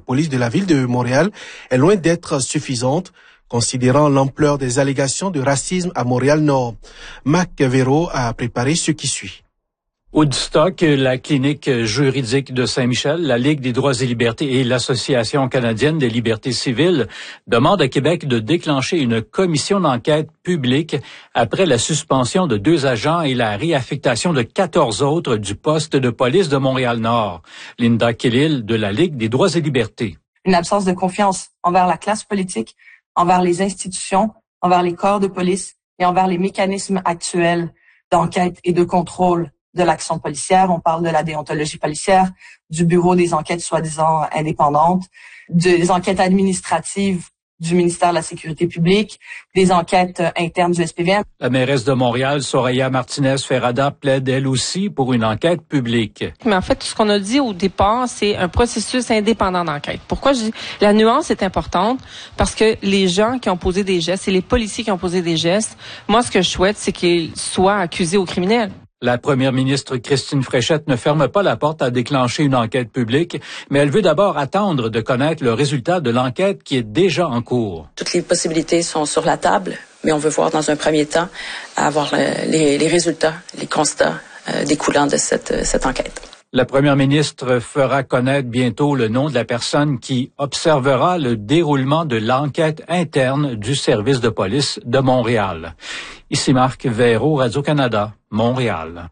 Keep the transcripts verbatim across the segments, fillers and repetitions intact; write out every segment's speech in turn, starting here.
police de la ville de Montréal est loin d'être suffisante, considérant l'ampleur des allégations de racisme à Montréal-Nord. Mac Véro a préparé ce qui suit. Woodstock, la clinique juridique de Saint-Michel, la Ligue des droits et libertés et l'Association canadienne des libertés civiles demandent à Québec de déclencher une commission d'enquête publique après la suspension de deux agents et la réaffectation de quatorze autres du poste de police de Montréal-Nord. Linda Killil de la Ligue des droits et libertés. Une absence de confiance envers la classe politique, envers les institutions, envers les corps de police et envers les mécanismes actuels d'enquête et de contrôle de l'action policière. On parle de la déontologie policière, du bureau des enquêtes soi-disant indépendantes, des enquêtes administratives du ministère de la Sécurité publique, des enquêtes internes du S P V M. La mairesse de Montréal, Soraya Martinez-Ferrada, plaide elle aussi pour une enquête publique. Mais en fait, tout ce qu'on a dit au départ, c'est un processus indépendant d'enquête. Pourquoi je dis la nuance est importante? Parce que les gens qui ont posé des gestes et les policiers qui ont posé des gestes, moi, ce que je souhaite, c'est qu'ils soient accusés aux criminels. La première ministre Christine Fréchette ne ferme pas la porte à déclencher une enquête publique, mais elle veut d'abord attendre de connaître le résultat de l'enquête qui est déjà en cours. Toutes les possibilités sont sur la table, mais on veut voir dans un premier temps avoir les, les résultats, les constats euh, découlant de cette, cette enquête. La première ministre fera connaître bientôt le nom de la personne qui observera le déroulement de l'enquête interne du service de police de Montréal. Ici Marc Véro, Radio-Canada, Montréal.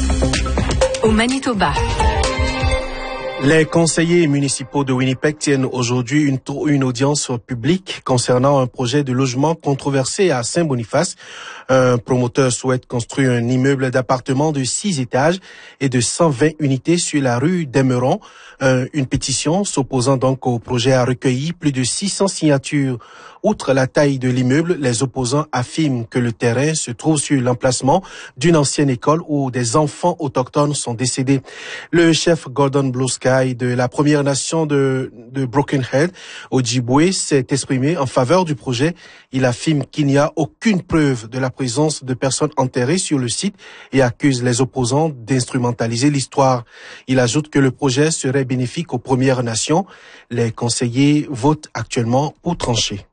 Au Manitoba. Les conseillers municipaux de Winnipeg tiennent aujourd'hui une, une audience publique concernant un projet de logement controversé à Saint-Boniface. Un promoteur souhaite construire un immeuble d'appartements de six étages et de cent vingt unités sur la rue d'Emeron. Euh, une pétition s'opposant donc au projet a recueilli plus de six cents signatures. Outre la taille de l'immeuble, les opposants affirment que le terrain se trouve sur l'emplacement d'une ancienne école où des enfants autochtones sont décédés. Le chef Gordon Blue Sky de la Première Nation de, de Broken Head, Ojibwe, s'est exprimé en faveur du projet. Il affirme qu'il n'y a aucune preuve de la présence de personnes enterrées sur le site et accuse les opposants d'instrumentaliser l'histoire. Il ajoute que le projet serait bénéfique aux Premières Nations. Les conseillers votent actuellement pour trancher.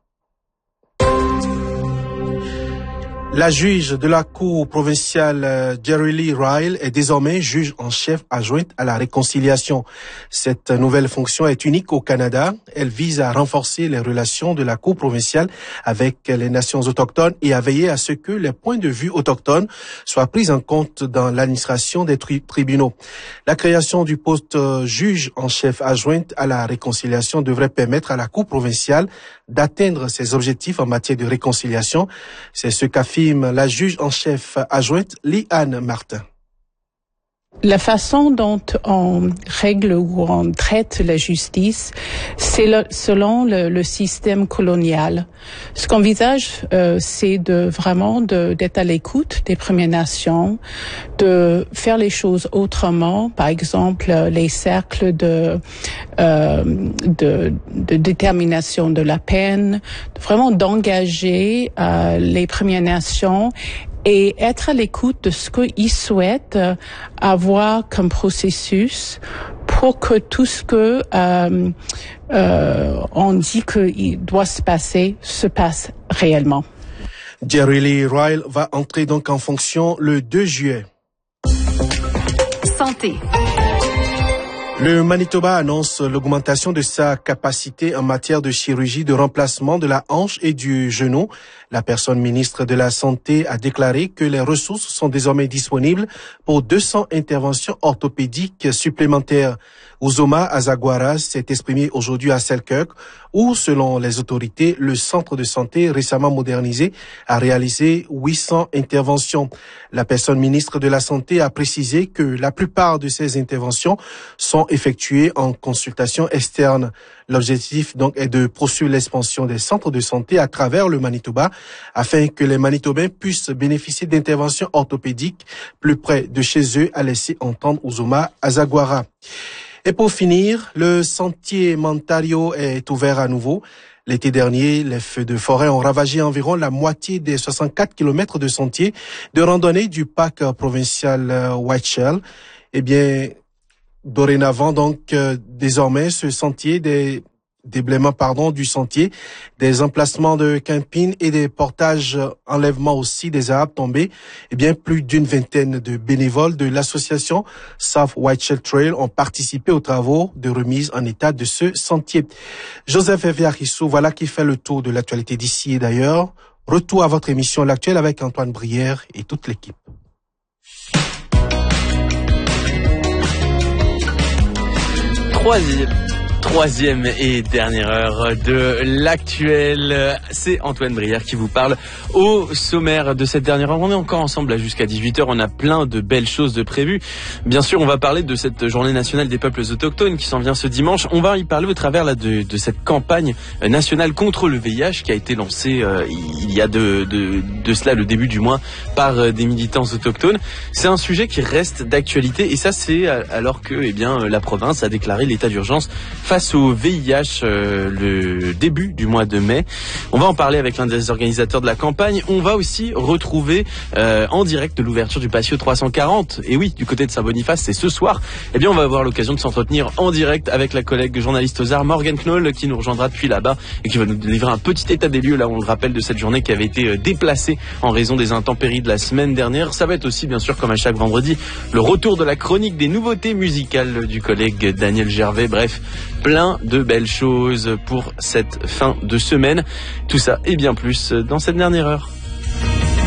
La juge de la Cour provinciale Jerry Lee Ryle est désormais juge en chef adjointe à la réconciliation. Cette nouvelle fonction est unique au Canada. Elle vise à renforcer les relations de la Cour provinciale avec les nations autochtones et à veiller à ce que les points de vue autochtones soient pris en compte dans l'administration des tri- tribunaux. La création du poste juge en chef adjointe à la réconciliation devrait permettre à la Cour provinciale d'atteindre ses objectifs en matière de réconciliation. C'est ce qu'affirme la juge en chef adjointe Lee-Anne Martin. La façon dont on règle ou on traite la justice, c'est le, selon le, le système colonial. Ce qu'on envisage, euh, c'est de vraiment de, d'être à l'écoute des Premières Nations, de faire les choses autrement. Par exemple, les cercles de, euh, de, de détermination de la peine, vraiment d'engager euh, les Premières Nations et être à l'écoute de ce qu'ils souhaitent avoir comme processus pour que tout ce que euh, euh, on dit qu'il doit se passer se passe réellement. Jerry Lee Ryle va entrer donc en fonction le deux juillet. Santé. Le Manitoba annonce l'augmentation de sa capacité en matière de chirurgie de remplacement de la hanche et du genou. La personne ministre de la Santé a déclaré que les ressources sont désormais disponibles pour deux cents interventions orthopédiques supplémentaires. Uzoma Azaguara s'est exprimé aujourd'hui à Selkirk, où, selon les autorités, le centre de santé récemment modernisé a réalisé huit cents interventions. La personne ministre de la Santé a précisé que la plupart de ces interventions sont effectuées en consultation externe. L'objectif donc est de poursuivre l'expansion des centres de santé à travers le Manitoba afin que les Manitobains puissent bénéficier d'interventions orthopédiques plus près de chez eux, a laissé entendre Uzoma Azaguara. Et pour finir, le sentier Montario est ouvert à nouveau. L'été dernier, les feux de forêt ont ravagé environ la moitié des soixante-quatre kilomètres de sentiers de randonnée du parc provincial Whiteshell. Eh bien, dorénavant, donc, euh, désormais, ce sentier des déblaiement pardon, du sentier, des emplacements de camping et des portages enlèvement aussi des Arabes tombés. Eh bien, plus d'une vingtaine de bénévoles de l'association South Whiteshell Trail ont participé aux travaux de remise en état de ce sentier. Joseph Eviarissou, voilà qui fait le tour de l'actualité d'ici et d'ailleurs. Retour à votre émission L'Actuel avec Antoine Brière et toute l'équipe. Troisième. Troisième et dernière heure de l'actuel, c'est Antoine Brière qui vous parle au sommaire de cette dernière heure. On est encore ensemble là jusqu'à dix-huit heures, on a plein de belles choses de prévues. Bien sûr, on va parler de cette journée nationale des peuples autochtones qui s'en vient ce dimanche. On va y parler au travers là, de, de cette campagne nationale contre le V I H qui a été lancée euh, il y a de, de, de cela le début du mois par euh, des militants autochtones. C'est un sujet qui reste d'actualité et ça c'est alors que eh bien, la province a déclaré l'état d'urgence face au V I H euh, le début du mois de mai. On va en parler avec l'un des organisateurs de la campagne. On va aussi retrouver euh, en direct de l'ouverture du patio trois cent quarante. Et oui, du côté de Saint-Boniface, c'est ce soir. Eh bien, on va avoir l'occasion de s'entretenir en direct avec la collègue journaliste aux arts Morgane Knoll qui nous rejoindra depuis là-bas et qui va nous livrer un petit état des lieux. Là, on le rappelle de cette journée qui avait été déplacée en raison des intempéries de la semaine dernière. Ça va être aussi, bien sûr, comme à chaque vendredi, le retour de la chronique des nouveautés musicales du collègue Daniel Gervais. Bref, plein de belles choses pour cette fin de semaine. Tout ça et bien plus dans cette dernière heure.